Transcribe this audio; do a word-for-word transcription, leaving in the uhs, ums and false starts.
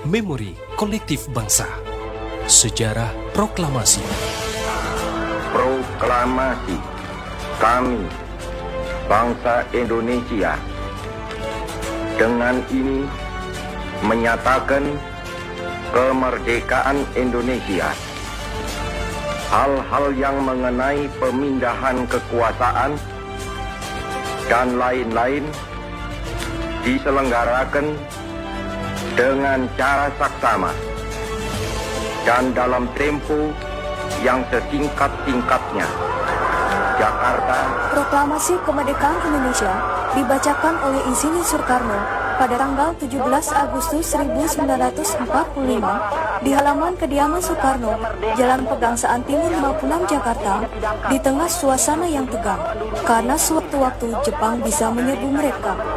Memori Kolektif Bangsa. Sejarah Proklamasi. Proklamasi kami, bangsa Indonesia, dengan ini menyatakan kemerdekaan Indonesia. Hal-hal yang mengenai pemindahan kekuasaan dan lain-lain diselenggarakan dengan cara saksama dan dalam tempo yang sesingkat-singkatnya. Jakarta. Proklamasi Kemerdekaan Indonesia dibacakan oleh Insinyur Soekarno pada tanggal tujuh belas Agustus seribu sembilan ratus empat puluh lima di halaman kediaman Soekarno, Jalan Pegangsaan Timur lima puluh enam, Jakarta, di tengah suasana yang tegang karena sewaktu-waktu Jepang bisa menyerbu mereka.